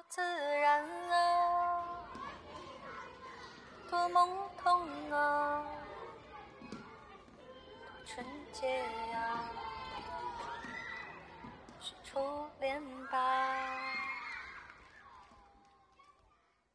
自然啊，多懵懂啊，多纯洁呀，是初恋吧。